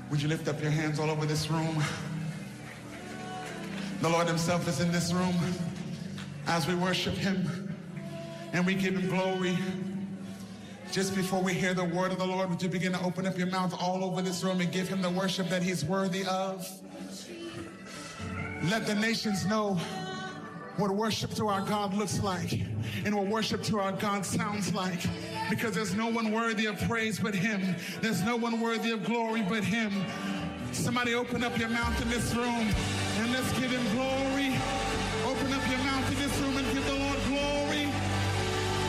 Would you lift up your hands all over this room? The Lord himself is in this room. As we worship him and we give him glory, just before we hear the word of the Lord, would you begin to open up your mouth all over this room and give him the worship that he's worthy of? Let the nations know what worship to our God looks like and what worship to our God sounds like, because there's no one worthy of praise but him. There's no one worthy of glory but him. Somebody open up your mouth in this room and let's give him glory.